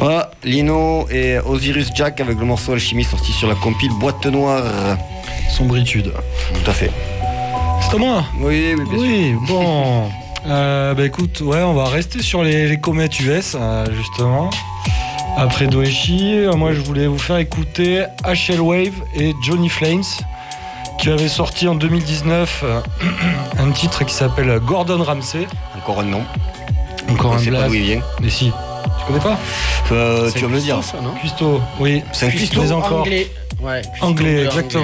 Voilà, Lino et Osiris Jack avec le morceau Alchimie sorti sur la compile Boîte Noire. Sombritude. Tout à fait. C'est à moi. Oui, bien sûr. Oui, bon. Écoute, ouais, on va rester sur les comètes US, justement. Après Doeshi, moi je voulais vous faire écouter HL Wave et Johnny Flames, qui avait sorti en 2019 un titre qui s'appelle Gordon Ramsay. Encore un nom. Encore un blaze. Je sais pas d'où il vient. Mais si. Tu connais pas Tu vas me le dire. Ça, non? Cuisto, oui. C'est un cuisto encore. Anglais. Ouais. Anglais, exactement.